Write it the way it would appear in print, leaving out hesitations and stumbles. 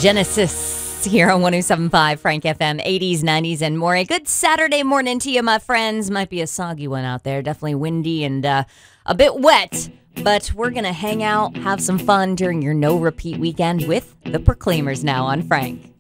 Genesis here on 107.5 Frank FM, 80s, 90s, and more. A good Saturday morning to you, my friends. Might be a soggy one out there. Definitely windy and a bit wet. But we're going to hang out, have some fun during your no-repeat weekend with the Proclaimers now on Frank.